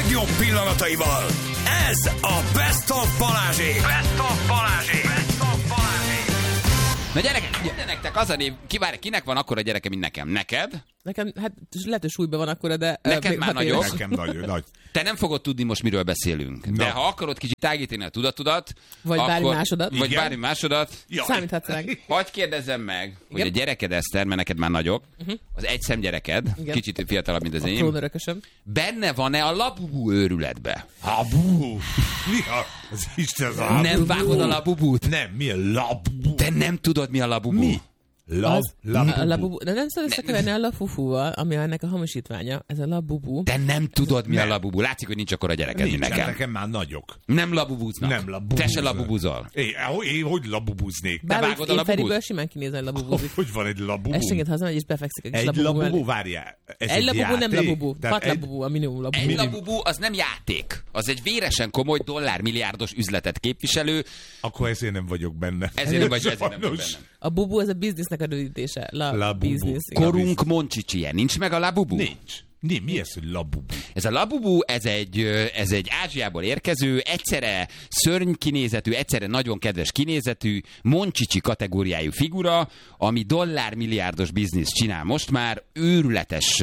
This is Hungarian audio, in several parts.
legjobb pillanataival. Ez a Best of Balázsék. Best of Balázsék. Best of Balázsék. Na gyerekek, nektek az a név, kinek van akkora gyereke, mint nekem? Neked? Nekem, hát lehet, hogy súlyban van akkora, de... Neked már nagyobb. Nekem nagy. Te nem fogod tudni most, miről beszélünk. De ha akarod kicsit tágítani a tudatodat... Vagy akkor, bármi másodat. Vagy bármi másodat. Számíthatsz rá. Hadd kérdezzem meg, hogy a gyereked, Eszter, mert neked már nagyobb, az egy szemgyereked, kicsit fiatalabb, mint az én. Klónörökösöm. Benne van-e a Labubu őrületbe? Labubu? Mi az Isten az Labubu? Nem vágod a Labubut? Nem, mi a Labubu? Te nem tudod, mi a Labubu? Mi? Labubu. De nem szabad összekeverni a Lafufúval, ami ennek a hamisítványa. Ez a Labubu. Te nem tudod, mi a Labubu. Látszik, hogy nincs akkor a gyereked, mint nekem. Nekem már nagyok. Nem labubúznak. Nem labubúznak. Te se labubúzol. Én hogy labubúznék? Te vágod a Feriből Labubut? simán kinézel a Labubúzik. Hogy van egy labubu? Esténként hazamegy és befekszik a kis Egy Labubu labubu, mellé. várjál. Egy Labubu nem Labubu. 6 Labubu a minimum Labubu. Egy Labubu az nem játék. Az egy véresen komoly dollármilliárdos üzletet képviselő. Akkor ezért nem vagyok benne. Ezért nem vagy benne. A bubu az a biznisznek a rövidítése. Labubu. Business. Korunk Moncsicsie. Nincs meg a Labubu? Nincs. Mi ez, hogy labubu? Ez a Labubu, ez egy Ázsiából érkező, egyszerre szörny kinézetű, egyszerre nagyon kedves kinézetű, Moncsicsi kategóriájú figura, ami dollármilliárdos bizniszt csinál most már, őrületes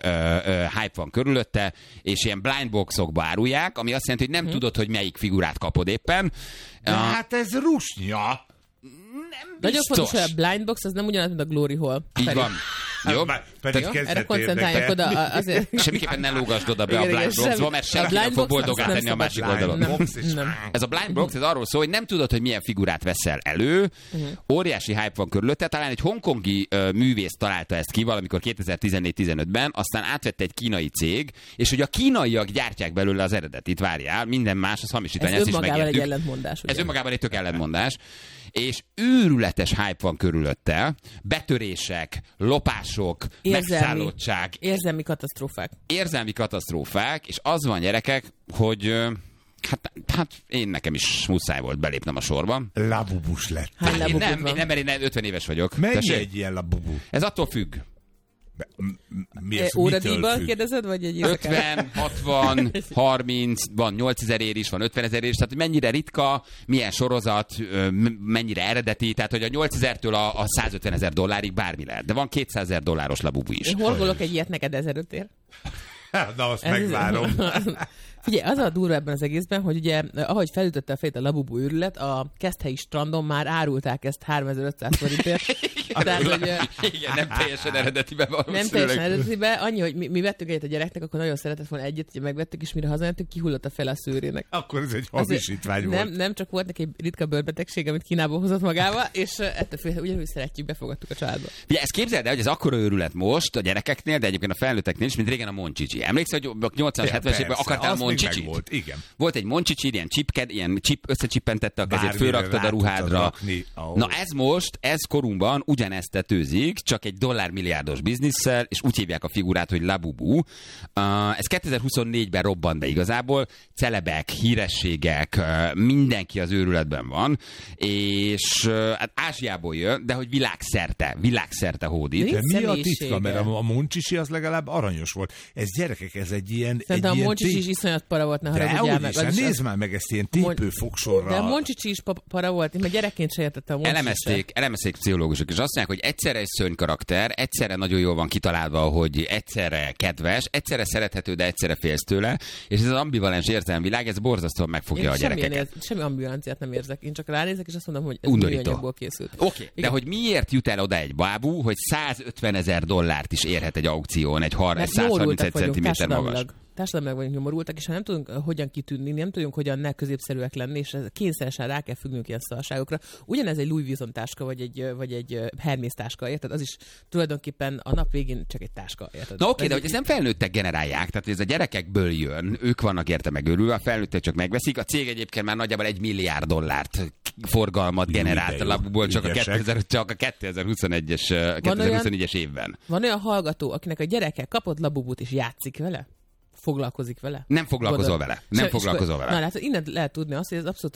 hype van körülötte, és ilyen blindboxokba árulják, ami azt jelenti, hogy nem tudod, hogy melyik figurát kapod éppen. De hát ez rusnya. Nagyon fontos, hogy a blindbox az nem ugyanaz, mint a Glory Hall. Így van. Jó? Erre koncentráljak oda azért. Semmiképpen ne lógasd oda be a Igen, blindboxba, mert senki nem fog boldogá tenni a másik oldalon. Nem. Ez a blindbox, ez arról szól, hogy nem tudod, hogy milyen figurát veszel elő. Óriási hype van körülötte. Talán egy hongkongi művész találta ezt ki valamikor 2014-15-ben, aztán átvette egy kínai cég, és hogy a kínaiak gyártják belőle az eredetit, várjál, minden más, az hamisítvány, ezt is megértük. Ez önmagában egy ellentmondás. Ez önmagában egy tök ellentmondás. És őrületes hype van körülötte, betörések, lopások, megszállottság. Érzelmi katasztrófák, és az van, gyerekek, hogy hát én nekem is muszáj volt belépnem a sorba. Labubus lett. Én nem, mert én 50 éves vagyok. Mennyi egy ilyen labubu? Ez attól függ. Mi ez, óradíjban kérdezed, vagy egy 50, 60, 30, van 8000 ér is, van 50 000 ér is, tehát mennyire ritka, milyen sorozat, mennyire eredeti, tehát hogy a 8000-től a 150 000 dollárig bármi lehet, de van 200 000 dolláros Labubu is. Én horgolok egy ilyet neked 1500 ér. Na, azt megvárom. Figyelj, az a durva ebben az egészben, hogy ugye, ahogy felütötte a fejét a Labubu őrület, a Keszthelyi strandon már árulták ezt 3500 forintért. Tehát, hogy, igen, nem teljesen eredetibe valószínűleg. Nem teljesen eredetibe, annyi, hogy mi vettük egyet a gyereknek, akkor nagyon szeretett volna egyet, hogy megvettük, és mire hazajöttünk, kihullott a fel a szőrének. Akkor ez egy hamisítvány volt. Nem csak volt neki egy ritka bőrbetegség, amit Kínából hozott magával, és ettől félre ugyanúgy szeretjük, befogadtuk a családba. Ugye ezt képzeld el, hogy ez akkora őrület most a gyerekeknél, de egyébként a felnőtteknél is, mint régen a Moncsicsi. Emlékszel, hogy a 80-70-es években akartál Moncsicsit? Volt, igen. Volt egy Moncsicsi, ilyen chip összecsippentette a kezét, fölraktad a ruhádra. Na ez korunkban ugyanezt tetőzik, csak egy dollármilliárdos bizniszsel, és úgy hívják a figurát, hogy Labubu. Ez 2024-ben robbant be igazából, celebek, hírességek, mindenki az őrületben van, és hát Ázsiából jön, de hogy világszerte hódít. De mi a titka? Mert a Moncsicsi az legalább aranyos volt. Ez gyerekek, ez egy ilyen... Szerintem a Moncsicsi is iszonyat para volt, ne haragudjál meg. Nézd már meg ezt ilyen tépőfogsorral. De a Moncsicsi is para volt, én már gyerekként se értettem a Moncsicsi. Elemezték pszichológusok, és azt mondják, hogy egyszerre egy szörny karakter, egyszerre nagyon jól van kitalálva, hogy egyszerre kedves, egyszerre szerethető, de egyszerre félsz tőle, és ez az ambivalens érzelmvilág, ez borzasztóan megfogja a gyerekeket. Semmi ambivalenciát nem érzek. Én csak ránézek, és azt mondom, hogy ez műanyagból készült. Oké, de hogy miért jut el oda egy bábú, hogy 150 000 dollárt is érhet egy aukción, egy 131 cm magas. Társadalmilag vagyunk nyomorultak, és ha nem tudunk hogyan kitűnni, nem tudunk hogyan ne középszerűek lenni, és kényszeresen rá kell függnünk ilyen szarságokra. Ugyanez egy Louis Vuitton táska, vagy egy Hermes táska, érted? Az is tulajdonképpen a nap végén csak egy táska, érted? Na oké, de hogy ezt nem felnőttek generálják, tehát ez a gyerekekből jön, ők vannak érte megörülve, a felnőttek csak megveszik, a cég egyébként már nagyjából $1 milliárd forgalmat generált a Labububól csak a 2021-es évben. Van olyan hallgató, akinek a gyereke kapott Labubut és játszik vele? foglalkozik vele? Nem foglalkozol vele. Nem foglalkozol vele. Na, hát innen lehet tudni azt, hogy ez abszolút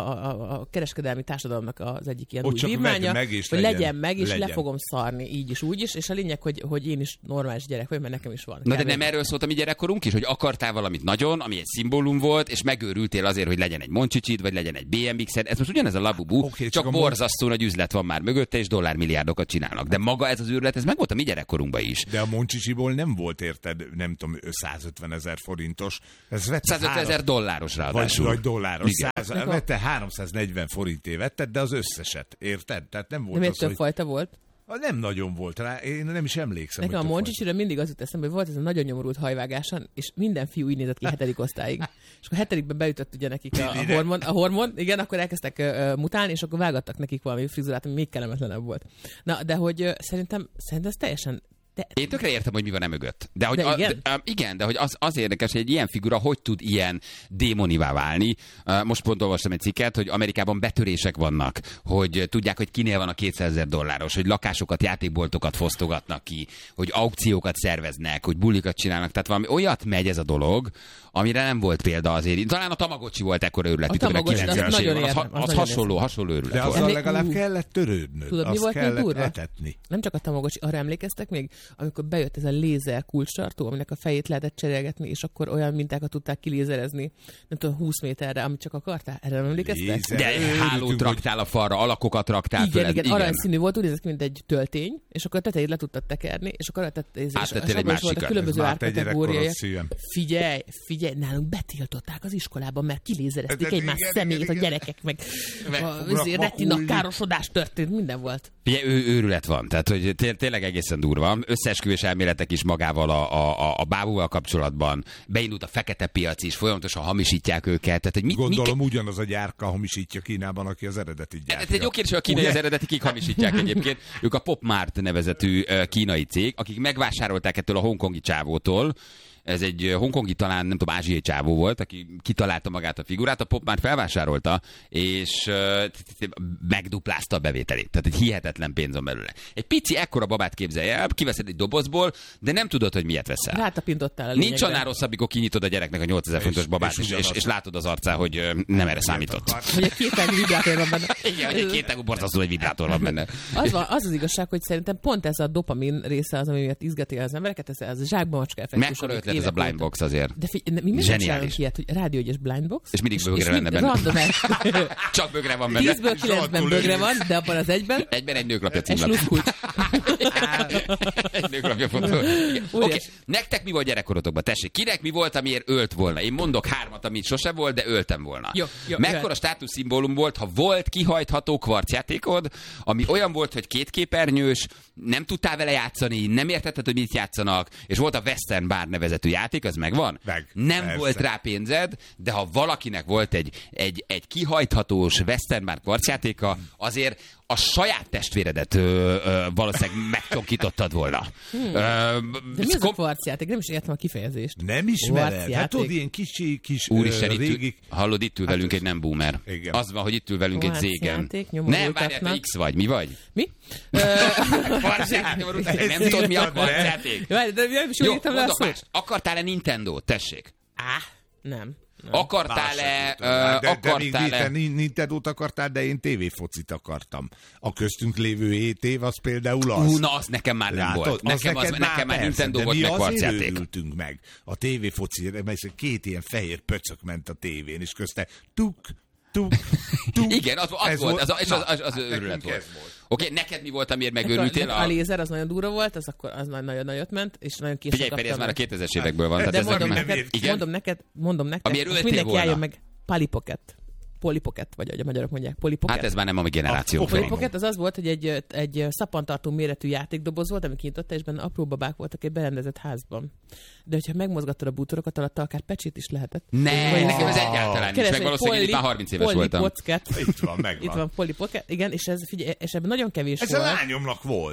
a kereskedelmi társadalomnak az egyik ilyen ott új vívmánya, hogy legyen meg, és legyen. le fogom szarni így is, úgy is, és a lényeg, hogy én is normális gyerek vagyok, mert nekem is van. Na de nem erről szólt a mi gyerekkorunk is, hogy akartál valamit nagyon, ami egy szimbólum volt, és megőrültél azért, hogy legyen egy Moncsicsid, vagy legyen egy BMX-ed. Ez most ugyanez a Labubu, csak borzasztó nagy üzlet van már mögötte, és dollármilliárdokat csinálnak. De maga ez az őrület, ez meg volt a mi gyerekkorunkban is. De a Moncsicsiból nem volt, érted, nem tudom, 150 000 forintos. 150 000 dolláros ráadásul. Vagy dolláros. Vette 340 forintért vetted, de az összeset, érted? Tehát nem volt nem az, több fajta volt? Nem nagyon volt rá, én nem is emlékszem. Nekem a Moncsicsiről mindig az jut eszembe, hogy volt ez a nagyon nyomorult hajvágáson, és minden fiú így nézett ki 7. osztályig. És akkor 7. beütött ugye nekik a hormon, igen, akkor elkezdtek mutálni, és akkor vágattak nekik valami frizurát, ami még kellemetlenebb volt. Na, de hogy szerintem ez teljesen... Én tökre értem, hogy mi van emögött. De hogy igen? De hogy az érdekes, hogy egy ilyen figura hogy tud ilyen démonivá válni. Most pont olvastam egy cikket, hogy Amerikában betörések vannak, hogy tudják, hogy kinél van a 200 000 dolláros, hogy lakásokat, játékboltokat fosztogatnak ki, hogy aukciókat szerveznek, hogy bulikat csinálnak. Tehát valami olyat megy ez a dolog, amire nem volt példa azért. Talán a Tamagocsi volt ekkora őrület, a Tamagocsi, az hasonló őrület de volt. De azzal legalább kellett törődnöd. Tudod, mi volt még durva? Etetni. Nem csak a Tamagocsi, arra emlékeztek még, amikor bejött ez a lézer kulcstartó, aminek a fejét lehetett cserélgetni, és akkor olyan mintákat tudták kilézerezni, nem tudom, 20 méterre, amit csak akartál. Erre nem emlékeztek? De hálót raktál a falra, alakokat raktál föl. Igen, aranyszínű volt, úgy nézett, mint egy töltény, és akkor a tetejét le tudtad tekerni, és akkor áttettél egy másikat. A különböző árkategóriája. Figyelj, nálunk betiltották az iskolában, mert kilézerezték egymás szemét a gyerekek, meg retina károsodás történt, minden volt. Ugye őrület van, tehát hogy tényleg egészen durva. Összeesküvés elméletek is magával a bábúval kapcsolatban. Beindult a fekete piac is, folyamatosan hamisítják őket. Tehát, hogy gondolom ugyanaz a gyárka hamisítja Kínában, aki az eredetit gyártja. Ez egy jó kérdés, hogy a kínai az eredeti kik hamisítják egyébként. Ők a Pop Mart nevezetű kínai cég, akik megvásárolták ettől a hongkongi csávótól. Ez egy hongkongi, talán nem tudom, ázsiai csávó volt, aki kitalálta magát a figurát, a Pop már felvásárolta, és megduplázta a bevételét. Tehát egy hihetetlen pénz van belőle. Egy pici ekkora babát képzelj el, kiveszed egy dobozból, de nem tudod, hogy miért veszel. Rátapintottál a lényegre. Nincs annál rosszabb, amikor kinyitod a gyereknek a 8000 fontos babát, és látod az arcán, hogy nem erre számított. Hogy egy kétágú vibrátor van benne. Igen, egy kétágú borzasztó, egy vibrátor van benne. Az igazság, hogy szerintem pont ez a dopamin része az, ami miatt izgati az embereket, ez a zsákba macska effektus. Ez a blind box azért. De mi nem csinálunk ilyet, hogy rádiógyes blind box? És mindig bögre lenne benne. Csak bögre van benne. 10-ből 9-ben bögre van, de abban az egyben. Egyben egy nőklapja címlap. Egy sluszkulcs. Egy nőklapja fotó. Oké, nektek mi volt gyerekkorotokban? Tessék, kinek mi volt, amiért ölt volna? Én mondok 3, amit sose volt, de öltem volna. Jó, mekkora státuszszimbólum volt, ha volt kihajtható kvarcjátékod, ami olyan volt, hogy 2 képernyős, nem tudtál vele játszani, nem értetted, hogy mit játszanak, és volt a Western Bar nevezetű játék, az megvan? Nem persze. Volt rá pénzed, de ha valakinek volt egy kihajthatós Western Bar kvarcjátéka, azért a saját testvéredet valószínűleg megcsonkítottad volna. De mi az a kvarcjáték? Nem is értem a kifejezést. Nem ismered? Hát tudod, ilyen kis Úristen, régi... Hallod, itt ül velünk egy nem boomer. Igen. Az van, hogy itt ül velünk egy zégen. Nem, várjál, te X vagy. Mi vagy? Mi? Nem tudod, mi a kvarcjáték? Jó, mondok más. Akartál-e Nintendo-t? Tessék. Nem. Akartál-e... Nintendo-t akartál, de én tévéfocit akartam. A köztünk lévő év az például az. Na, az nekem már nem volt. Nekem már Nintendo volt, meg kvarcjáték. Mi azért ültünk meg a tévéfoci, mert 2 ilyen fehér pöcök ment a tévén, és közte tuk. Igen, az volt, az őrület volt. Oké, neked mi volt, amiért megőrültél? A lézer az nagyon durva volt, az nagyon nagyot ment, és nagyon később kaptam. Figyelj, Feri, ez már a 2000-es évekből van. De mondom neked, amiért mindenki volna. álljon meg Polly Pocket, vagy ahogy a magyarok mondják, Polly Pocket. Hát ez már nem a mi generáció. A Polly Pocket az volt, hogy egy szappantartó méretű játékdoboz volt, ami kinyitotta, és benne apró babák voltak egy berendezett házban. De hogyha megmozgattad a bútorokat, alatta akár pecsét is lehetett. Nekem ez egyáltalán nincs, meg valószínűleg már 30 éves voltam. Itt van, megvan. Itt van Polly Pocket, igen, és ez figyelj, és ebben nagyon kevés volt. Ez a lányomnak volt.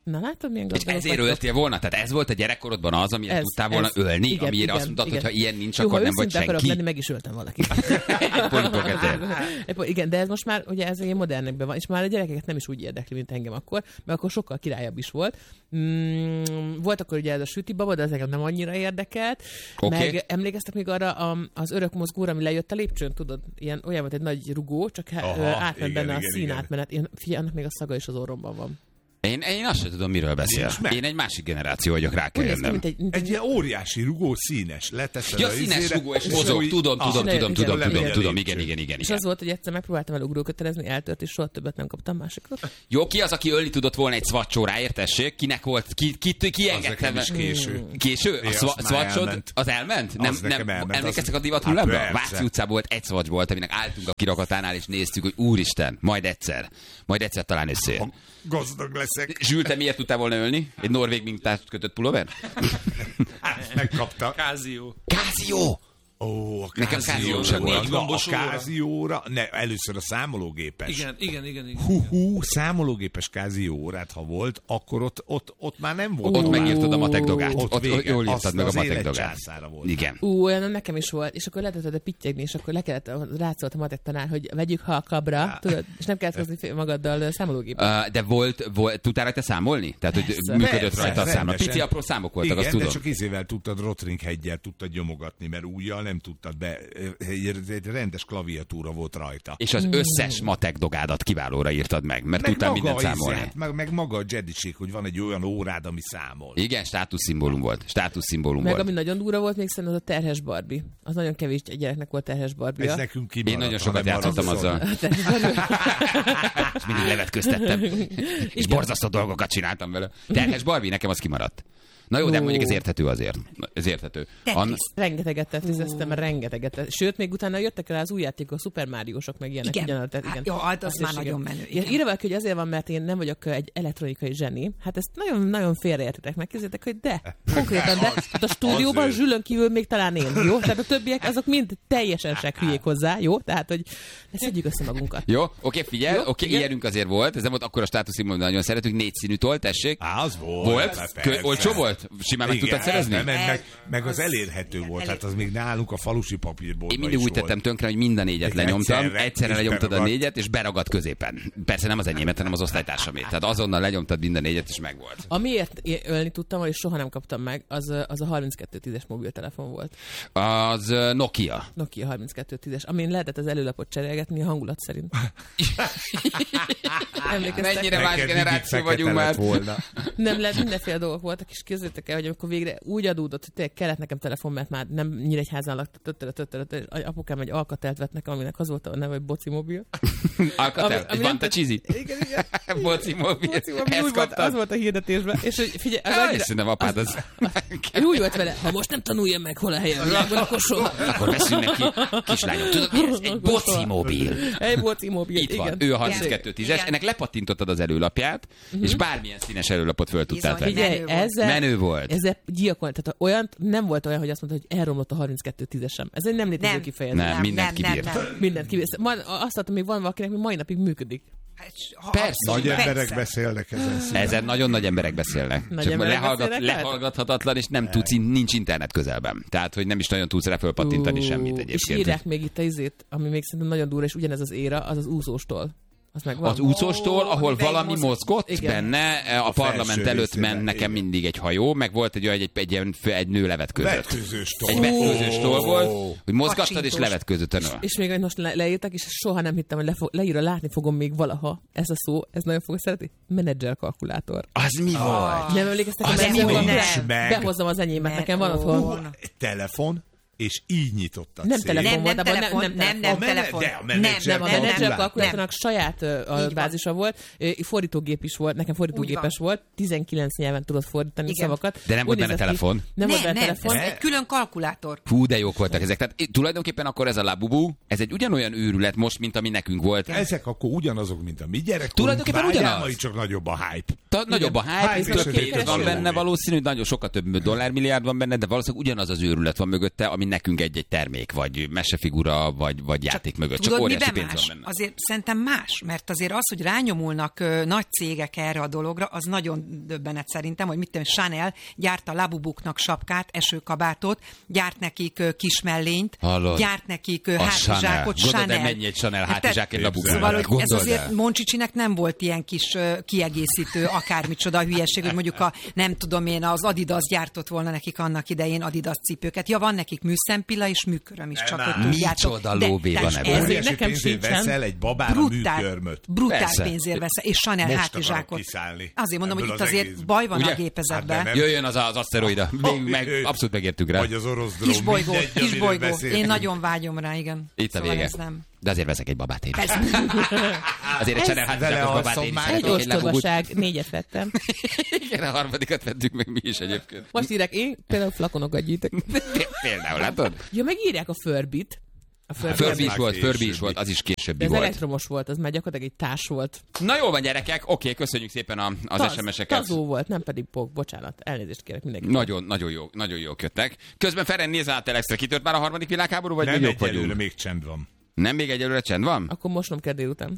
Na látod, milyen És gazdagok ezért vagytok. öltél volna? Tehát ez volt a gyerekkorodban az, amire tudtál volna ölni, igen, amire igen, azt mondtad, igen. hogy ha ilyen nincs, Jó, akkor ha nem vagy őszinte akarok senki. lenni, meg is öltem valakit. Polipokettel. Igen, de ez most már ugye ez ilyen modernekben van, és már a gyerekeket nem is úgy érdekli, mint engem akkor, mert akkor sokkal királyabb is volt. Volt akkor ugye ez a sütibaba, de ez engem nem annyira érdekelt. Oké. Meg emlékeztek még arra az örök mozgóra, ami lejött a lépcsőn, tudod? Olyan volt egy nagy rugó, csak átment benne a színátmenet. Figyelj, annak még a szaga is az orromban van. Én azt sem tudom, miről beszél. Én egy másik generáció vagyok, rá kell jönnöm. Egy ilyen óriási rugó színes, leteszed Ja, a színes izére, rugó, és mozog, tudom, igen. És az volt, hogy egyszer megpróbáltam el ugrókötelezni, eltört, és soha többet nem kaptam másikot. Jó, ki az, aki ölni tudott volna egy szvacsóráért, tessék? Kinek volt? Ki engedte meg? Késő? A szvacsod az elment? Nem emlékeztek a divat hullámra? Váci utcában volt egy szvacs volt, aminek álltunk a kirakatánál, és néztük, hogy úristen, majd egyszer talán összejön. Gazdag leszek. Zsül, te miért tudtál volna ölni? Egy norvég mintát kötött pulóver? Megkapta. Kázió! Ó, a Nekem Kázió sem volt. A Kázióra, először a számológépes. Igen. Számológépes Kázió órát, ha volt, akkor ott már nem volt. Ott megírtad a matek dogát. Ott jól írtad meg a matek dogát. Igen. Olyan nekem is volt, és akkor lehetett pittyegni, és akkor le kellett, rátszolt a matek tanár, hogy vegyük halkabra, tudod, és nem kellett hozni magaddal számológépet. De volt, tudtál rajta számolni? Tehát, hogy működött rajta a számla. Pici apró számok voltak, azt tudom. Igen, de csak izével tudtad, Rotring-heggyel tudtad nyomogatni, mert újjal nem tudtad be. Egy rendes klaviatúra volt rajta. És az összes matek dogádat kiválóra írtad meg, mert tudtál mindent számolni. Meg maga a jediség, hogy van egy olyan órád, ami számol. Igen, státuszszimbólum volt. Meg ami nagyon durva volt, még szerintem az a terhes Barbie. Az nagyon kevés gyereknek volt terhes Barbie. Ez nekünk kimaradt. Én nagyon sokat játszottam azzal. És mindig levetköztettem. És borzasztó dolgokat csináltam vele. Terhes Barbie, nekem az kimaradt. Na jó, de mondjuk ez érthető azért. Ez érthető. Rengeteget tetszett, rengeteget. Sőt, még utána jöttek el az új játékok, a Super Mario-sok, meg ilyenek. Igen. Jó, az már nagyon menő. Írva valaki, hogy azért van, mert én nem vagyok egy elektronikai zseni. Hát ezt nagyon félreértitek, megkérdeztek, hogy de. Konkrétan, de. Hát a stúdióban Zsülön kívül még talán én, jó? Tehát a többiek azok mind teljesen hülyék hozzá, jó? Tehát, hogy szedjük össze magunkat. Jó, oké, figyelj, ilyenünk azért volt. Ez nem volt akkor a státuszimból, nagyon szeretünk. 4 színű toll, tessék. Az volt. Olcsó volt? Simán meg tudtad szerezni? Meg az elérhető volt, hát az még nálunk a falusi papírból. Én mindig úgy tettem tönkre, hogy mind a 4-et lenyomtam. Egyszerre lenyomtad a 4-et, és beragadt középen. Persze nem az enyémet, hanem az osztálytársamét. Tehát azonnal lenyomtad mind a 4-et, és megvolt. Amiért ölni tudtam, és soha nem kaptam meg, az a 3210-es mobiltelefon volt. Az Nokia. Nokia 3210-es, amin lehetett az előlapot cserélgetni a hangulat szerint. Mennyire más generáció vagyunk már. Nem lehet, mindenféle dolgok voltak, és képzeljétek el, hogy amikor végre úgy adódott, hogy tényleg kellett nekem telefon, mert már nem Nyíregyházán laktam, apukám egy Alcatelt vett nekem, aminek az volt a neve, hogy Boci Mobil. Alcatel? Egy Vanta Csizi? Igen. Boci Mobil. Az volt a hirdetésben. És hogy figyelj, szerintem apád az... Úgy volt vele, ha most nem tanulja meg, hol a helye a világban, akkor soha. Akkor veszünk neki, kislányom, tudod mi ez? Egy Boci Mobil. Egy Boci Mobil, itt van, ő a 3210-es, ennek lepattintottad az előlapját, és bármilyen színes előlapot föl tudtál tenni. Menő volt. Ez gyilkol, tehát nem volt olyan, hogy azt mondta, hogy elromlott a 3210-esem. Ez egy nem létező kifejezés. Nem, mindent kibírt. Mindent kibírt. Azt látom, még van valakinek, hogy mai napig működik. Persze. Nagy emberek beszélnek ezen. Ezen nagyon nagy emberek beszélnek. Csak lehallgathatatlan, és nem tudsz, nincs internet közelben. Tehát, hogy nem is nagyon tudsz rá fölpattintani semmit egyébként. És írják még itt a izét, ami még szerintem nagyon durva, és ugyanez az éra, az az úszóstól. Az úszóstól, ahol valami mozgott benne, a parlament előtt ment nekem mindig egy hajó, meg volt egy nő levetkőzött. Egy vetkőzős toll volt, hogy mozgattad és levetkőzött a nő. És még most leírtak, és soha nem hittem, hogy leírva látni fogom még valaha. Ez a szó, ez nagyon fogok szeretni. Menedzser kalkulátor. Az mi volt? Nem emlékeztek, hogy behozzam az enyémet, nekem van otthon. Telefon. És így nyitottad nem telefon volt, abban nem telefon. Nem, a menedzser kalkulátornak saját bázisa volt, fordítógép is volt, nekem fordítógépes volt, 19 nyelven tudott fordítani szavakat. De nem volt benne telefon? Nem volt benne telefon. Ez egy külön kalkulátor. Hú, de jók voltak ezek. Tehát tulajdonképpen akkor ez a Labubu, ez egy ugyanolyan őrület most, mint ami nekünk volt. Ezek akkor ugyanazok, mint a mi gyerekkorunk. Tulajdonképpen ugyanaz. Csak nagyobb a hype. Nagyobb a hype, több van benne valószínű, nagyon sokkal több dollármilliárd van benne, de valószínűleg ugyanaz az őrület van mögötte, ami mint nekünk egy termék, vagy mesefigura, vagy játék mögött. Csak tudod, óriási miben pénz van más? benne. Azért szerintem más, mert azért az, hogy rányomulnak nagy cégek erre a dologra, az nagyon döbbenet szerintem, hogy mit tudom, Chanel gyárt a Labubuknak sapkát, esőkabátot, gyárt nekik kismellényt, gyárt nekik hátizsákot, Chanel. Mennyi egy Chanel hátizsák egy Labubuk. Szóval, hogy ez azért Moncsicsinek nem volt ilyen kis kiegészítő, akármicsoda hülyeség, hogy mondjuk nem tudom én, az Adidas gyártott volna nekik annak idején Adidas cipőket. Ja, van nekik műszempilla és műköröm is, csak hogy tudjátok. Micsoda lóvé van ebben. Óriási nekem pénzért sincsen. veszel egy babára műkörmöt. Brutál pénzért veszel, és Chanel Most hátizsákot. akarok kiszállni Azért mondom, hogy ebből itt az azért egészből. baj van Ugye? a gépezetben. Hát Jöjjön az aszteroida. Abszolút megértük rá. Vagy az orosz drón. Kisbolygó, mindegy, amiről kisbolygó. beszéltünk. Én nagyon vágyom rá, igen. Itt a Szóval vége. ez nem. De azért veszek egy babát én. Persze. Azért egy Chanel vele hátizsákos babát alszom én is. már. Egy szeretnék, egy Labubut. ostobaság, 4-et vettem. Igen, a harmadikat vettük meg mi is egyébként. Most írják, én például flakonokat gyűjtök. Például, látod? Ja, meg írják a Furbyt. A Furby is már volt, Furby is későbbi. volt, az is későbbi Ez volt. elektromos volt, az már gyakorlatilag egy társ volt. Na jól van, gyerekek, oké, köszönjük szépen az SMS-eket. Tazó volt, nem pedig pok, bocsánat. Elnézést kérek mindenkit. Nagyon jó köttek. Közben Feren nézze át Telexre, kitört már a harmadik világháború, vagy Nem, még jók egyelőre vagyunk? még csend van. Nem, még egyelőre csend van? Akkor mosnom kell délután.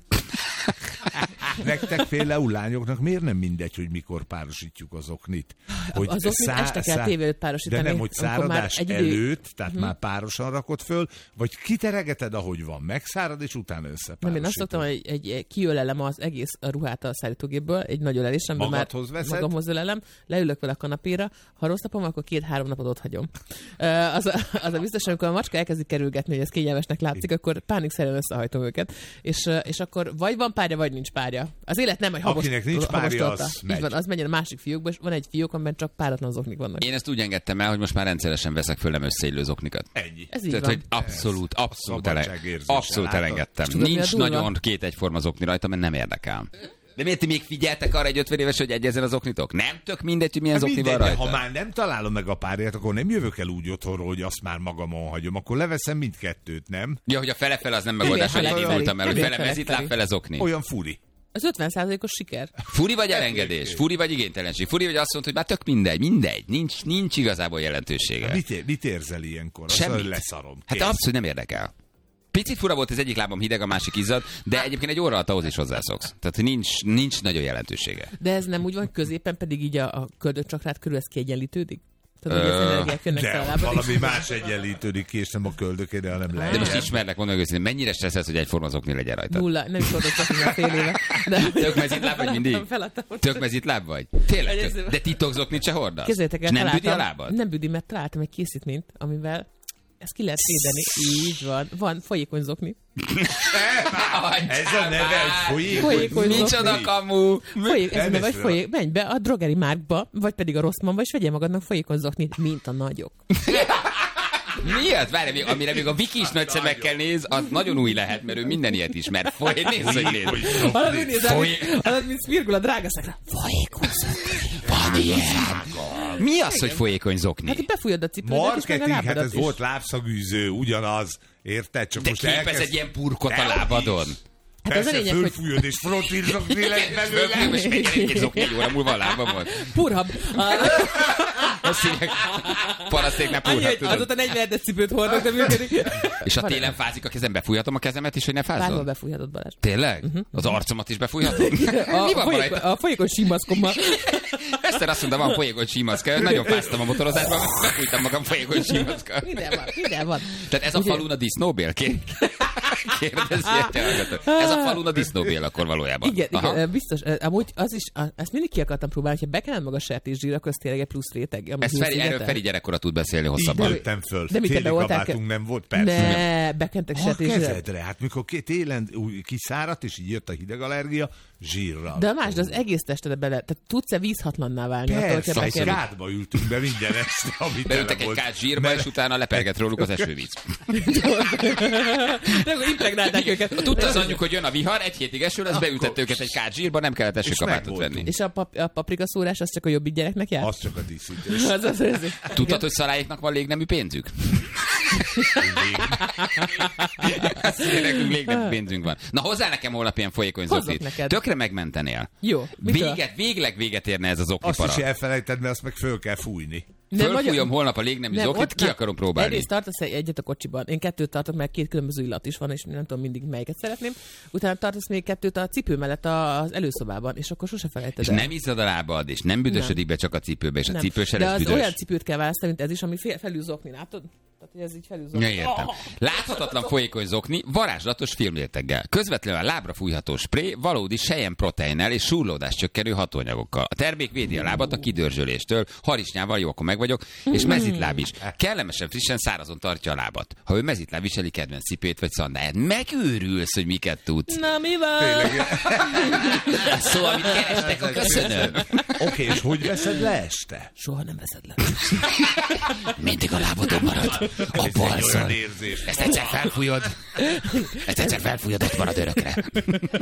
Nektek például lányoknak miért nem mindegy, hogy mikor párosítjuk az oknit? Hogy Az oknit este kell tévé előtt párosítani, De nem, hogy amikor már száradás egy idő- előtt, tehát már párosan rakod föl, vagy kiteregeted, ahogy van, megszárad, és utána Nem, összepárosítod. én azt szoktam, hogy egy kiölelem az egész ruhát a szállítógépből, egy nagy ölelés, amiben már Magadhoz veszed? magamhoz ölelem, leülök vele a kanapéra, ha rossz napom, akkor 2-3 napot ott hagyom. Az a biztos, amikor a macska elkezdi kerülgetni, hogy ez kényelmesnek látszik, akkor pánikszerűen összehajtom őket, és akkor vagy van párja, vagy nincs párja. Az élet nem, hogy Akinek nincs párja, habos az Így megy. van, az megy a másik fiókba, és van egy fiók, amiben csak páratlan zoknik vannak. Én ezt úgy engedtem el, hogy most már rendszeresen veszek föl nem összeillő zoknikat. Ennyi. Ez így Tehát, van. hogy abszolút Szabadságérzéssel, abszolút látod? elengedtem. És tudod, mi a Nincs durva? nagyon két egyforma zokni rajta, mert nem érdekel. De miért ti még figyeltek arra egy 50 éves, hogy egyezzen az oknitok? Nem tök mindegy, hogy milyen zokni van Mindegy, de rajta. ha már nem találom meg a párját, akkor nem jövök el úgy otthonról, hogy azt már magamon hagyom. Akkor leveszem mindkettőt, nem? Ja, hogy a fele-fele az nem megoldás, hogy Igen, én fele- indultam el, hogy igen, fele fele- mezitláb, fele. fele zokni. Olyan furi. Az 50%-os siker. Furi vagy elengedés? Furi vagy igénytelenség? Furi vagy azt mondta, hogy már tök mindegy. Nincs igazából jelentősége. Mit érzel ilyenkor? Azt Semmit. mondod, leszarom. Hát Kész. abszolút nem érdekel. Picit fura volt, az egyik lábam hideg, a másik izzad, de egyébként egy óra alatt ahhoz is hozzászoksz. Tehát hogy nincs nagyon jelentősége. De ez nem úgy van, hogy középen pedig így a köldökcsakrát körül ez kiegyenlítődik? Tehát, hogy az energiák jönnek fel a De lábad, valami más egyenlítődik ki, és nem a köldökére, hanem le. De most ismerlek, mondom őszintén, mennyire stressz, hogy egyforma zokni legyen rajta? Nulla, nem is voltak csak már fél éve. De... Tök mezitláb vagy mindig? Feladtam. Tök mezitláb vagy? Tényleg? Egyszerűen. De titokzoknit se hordasz? Képzeljétek el, És nem büdi a találtam- lábad? Nem büdi, mert találtam egy készítményt, amivel ezt ki lehet védeni. Így van. Van folyékony zokni. Ez a neve, hogy Folyékony Micsoda zokni. kamu! Ez a neve, hogy Elmészről. menj be a drogeri márkba, vagy pedig a Rosszmanba, és vegyél magadnak folyékony zoknit, mint a nagyok. Miért? Várj, amire még a Viki is nagy szemekkel néz, az nagyon új lehet, mert ő minden ilyet ismer. Nézd, hogy néz. Hallod, úgy nézel, Foly- hallod, mint Smirgul a drága szakra. Folyékony zokni. Van ilyen. Mi az, hogy folyékony zokni? Hát, hogy befújod a cipődet, és meg a marketing, hát lábadat ez is. volt lábszagűző, ugyanaz. Érted? Csak De most képez egy ilyen purkot a lábadon. Hát az a Persze, lényeg, hogy fölfújod, és frottizsokni lesz belőle. Most megjelenik egy zokni, egy óra múlva a lábamon. purhab. Azt hívják, parasztéknál Annyi, purhat, hogy tudod. azóta 47-es cipőt hordok, de működik. És a télen fázik a kezem, befújhatom a kezemet is, hogy ne Bárhol fázzon? befújhatod, Balázs. Tényleg? Az arcomat is befújhatom? Mi van rajta? A folyékony símaszkommal. Eszter azt mondta, van folyékony símaszka. Nagyon fáztam a motorozásban, befújtam magam folyékony símaszka. Minden van. Tehát ez a Ugye- falun a disznóbél? Kérdezi egy hallgató. Ez a falun a disznóbél akkor valójában. Igen, Aha. igen, biztos. Amúgy az is, ezt mindig ki akartam próbálni, hogyha bekened maga sertészsír, akkor ez tényleg egy plusz réteg. amit Ez Feri, erről húszigetel. Feri gyerekkora tud beszélni Így hosszabban. nőttem föl. De miket Téli beolták? kabátunk nem volt, persze. Ne, bekentek A sertészsíret. kezedre, hát mikor télen úgy kiszáradt, és így jött a hidegallergia, zsírral. De a másod az egész testedbe bele, tehát tudsz-e vízhatlanná válni? attól, Persze, hogyha egy bekerül? kádba ültünk be minden este, amit Beültek egy kát zsírba, és utána lepergett róluk az esővíz. De akkor impregnálták őket. Tudta az anyjuk, hogy jön a vihar, egy hétig eső lesz, beültette őket egy kát zsírba, nem kellett esőkabátot megvoltunk. venni. És a paprika szórás az csak a jobbik gyereknek jár? Az csak a díszítés. Az. Tudtad, hogy szaráiknak van légnemű pénzük? Azt mondja, nekünk légnemű pénzünk van. Na hozzá nekem holnap ilyen folyékony Hozzak zoknit. neked. Tökre megmentenél. Jó. Mitől? Végleg véget érne ez az Azt oknipara. is elfelejted, mert azt meg föl kell fújni. Fölfújom holnap a légnemű zoknit, ki akarom próbálni. Egyrészt tartasz egyet a kocsiban. Én 2 tartok, mert 2 különböző illat is van, és nem tudom mindig melyiket szeretném. Utána tartasz még 2 a cipő mellett az előszobában, és akkor sose felejted el. És nem izzad a lábad, és nem büdösödik be csak a cipőbe, és a cipő se lesz büdös. De az olyan cipőt kell választani, mint ez is, ami felül zokni, látod? Tehát, hogy ez így felül zokni. Ja, értem. Láthatatlan folyékony zokni, varázslatos filmréteggel. Közvetlenül a lábra fújható spré, valódi selyem proteinnel és súrlódás csökkenő hatóanyagokkal. A termék védi a lábat a kidörzsöléstől, harisnyával, jó, akkor meg vagyok, és mezitláb is. Kellemesen frissen szárazon tartja a lábat. Ha ő mezitláb viseli kedvenc cipőt vagy szandáját, megőrülsz, hogy miket tudsz. Na, mi van? Szóval, amit kerestek, köszönöm. Oké, és hogy veszed le este? Soha nem veszed le. Mindig a lábadon marad. A balszon. Ezt egyszer felfújod, ott marad örökre.